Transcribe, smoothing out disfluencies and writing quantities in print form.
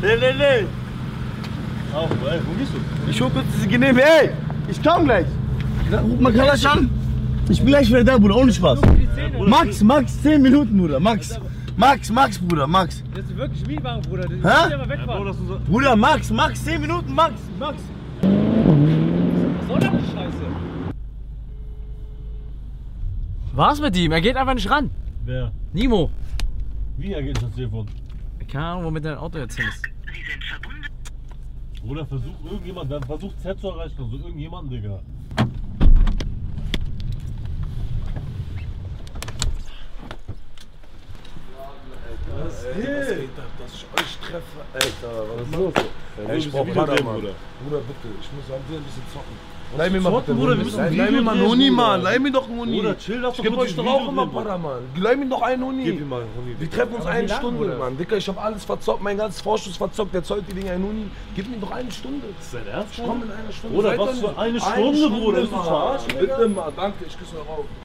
Nee. Auch, ey, wo gehst du? Ich hol kurz diese Genehme. Ey, ich komm gleich. Ruf mal Kalasch an. Ich bin gleich wieder da, Bruder, ohne Spaß. Max, 10 Minuten, Bruder, Max, Bruder, Max. Das ist wirklich Mietwagen, Bruder. Hä? Ja mal wegfahren. Bruder, Max, 10 Minuten, Max. Was soll das die Scheiße? Was mit ihm? Er geht einfach nicht ran. Wer? Nimo. Wie ergeht das Telefon? Keine Ahnung, womit dein Auto jetzt hin ist. Oder versucht Z zu erreichen, also irgendjemanden, Digga. Was geht ab, dass ich euch treffe? Alter, was ist los? Ey, Ich brauch Padermann. Bruder, bitte, ich muss an dir ein bisschen zocken. Leih mir mal bitte, Bruder, wir müssen ein leih mir mal einen Video Huni, drehen, Mann. Bruder. Leih mir doch einen Huni. Bruder, chill, lass Ich doch geb kurz euch ein doch auch Video immer drehen, Bruder. Padermann. Leih mir doch einen Huni. Gib ihm mal einen Huni. Wir treffen uns Aber eine wie lange, Stunde, Bruder? Mann. Dicker, ich hab alles verzockt, mein ganzes Vorschuss verzockt. Jetzt heute die Dinger einen Huni. Gib mir doch eine Stunde. Ist dein Ernst? Ich komm in einer Stunde. Bruder, Seid was doch für nicht- eine Stunde, Bruder? Bist du Mann. verarschen, Digga? Bitte mal, danke, ich küsse euch auf.